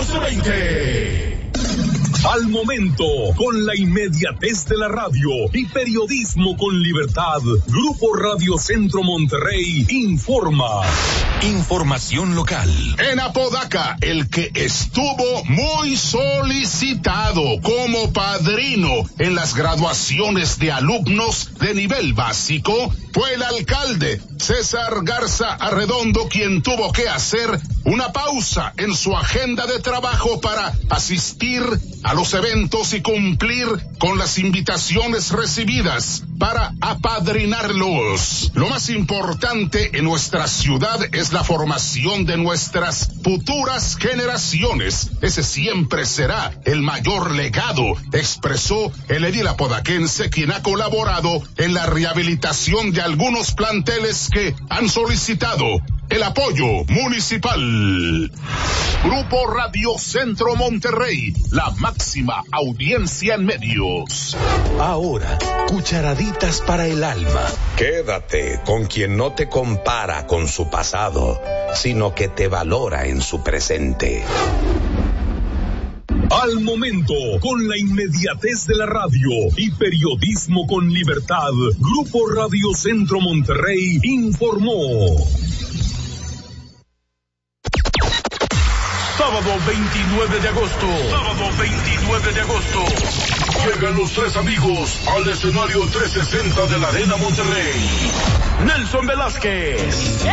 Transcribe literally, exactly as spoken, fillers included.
catorce veinte. Al momento, con la inmediatez de la radio y periodismo con libertad, Grupo Radio Centro Monterrey informa. Información local. En Apodaca, el que estuvo muy solicitado como padrino en las graduaciones de alumnos de nivel básico fue el alcalde César Garza Arredondo, quien tuvo que hacer una pausa en su agenda de trabajo para asistir a los eventos y cumplir con las invitaciones recibidas para apadrinarlos. Lo más importante en nuestra ciudad es la formación de nuestras futuras generaciones. Ese siempre será el mayor legado, expresó el edil apodaquense, quien ha colaborado en la rehabilitación de algunos planteles que han solicitado el apoyo municipal. Grupo Radio Centro Monterrey, la máxima audiencia en medios. Ahora, cucharaditas para el alma. Quédate con quien no te compara con su pasado, sino que te valora en su presente. Al momento, con la inmediatez de la radio y periodismo con libertad, Grupo Radio Centro Monterrey informó. Sábado veintinueve de agosto. Sábado veintinueve de agosto. Llegan los tres amigos al escenario trescientos sesenta de la Arena Monterrey. Nelson Velázquez.